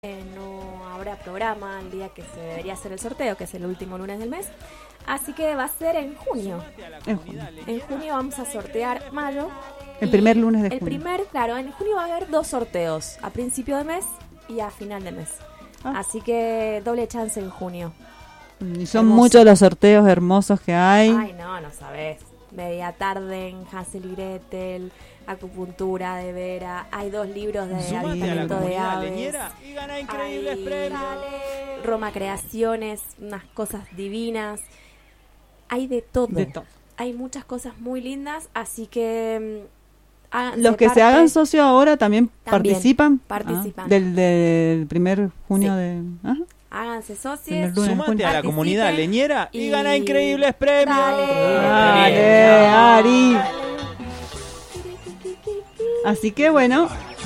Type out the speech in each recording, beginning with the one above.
no habrá programa el día que se debería hacer el sorteo, que es el último lunes del mes. Así que va a ser en junio. En junio vamos a sortear mayo. El primer lunes de junio. Claro, en junio va a haber 2 sorteos, a principio de mes y a final de mes. Así que doble chance en junio. Y son muchos los sorteos hermosos que hay. Ay, no sabes. Media tarde en Hansel y Gretel, acupuntura de Vera, hay 2 libros de avistamiento de aves, y gana increíbles premios. Roma Creaciones, unas cosas divinas, hay de todo. Hay muchas cosas muy lindas, así que los que se hagan socio ahora también participan. Del primer junio de... Háganse socios. Sumate a la comunidad leñera y gana increíbles premios. Dale, Ari. Así que bueno,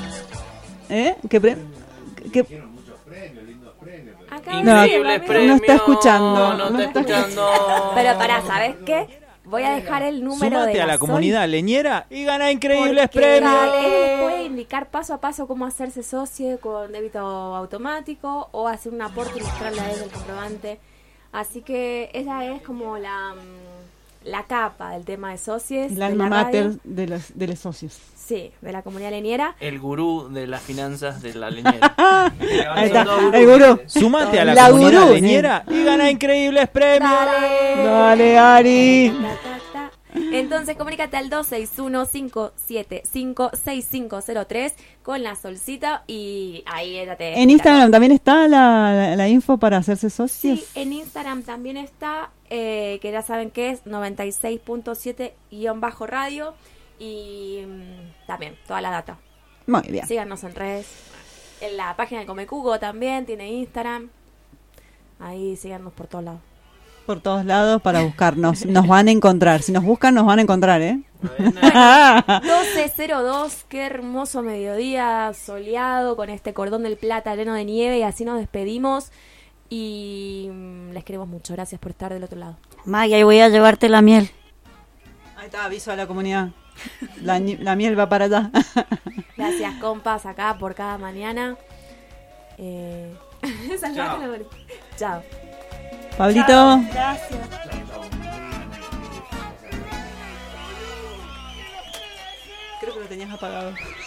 Increíbles premios. No está escuchando. No está escuchando. Pero pará, ¿sabes qué? Voy a dejar el número Sumate de a la Sol, comunidad leñera y gana increíbles porque premios. él les puede indicar paso a paso cómo hacerse socio con débito automático o hacer un aporte y mostrarle a él el comprobante. Así que esa es como la capa del tema de socios. El alma mater de los socios. Sí, de la comunidad leñera. El gurú de las finanzas de la leñera. Ahí está, el gurú. Sumate a la comunidad gurú, leñera y gana increíbles premios. Dale, Ari. Entonces comunícate al 261-575-6503 con la Solcita y ahí ella te... En Instagram también está la info para hacerse socios. Sí, en Instagram también está, que ya saben que es 96.7-radio y también toda la data. Muy bien. Síganos en redes. En la página de Comecugo también tiene Instagram. Ahí síganos por todos lados. Por todos lados para buscarnos. Nos van a encontrar. Si nos buscan, nos van a encontrar, ¿eh? Bueno, 12:02, qué hermoso mediodía soleado con este cordón del plata lleno de nieve y así nos despedimos y les queremos mucho. Gracias por estar del otro lado. Maya, y voy a llevarte la miel. Ahí está, aviso a la comunidad. La miel va para allá. Gracias, compas, acá por cada mañana. Chao. Pablito. Chao. Gracias. Creo que lo tenías apagado.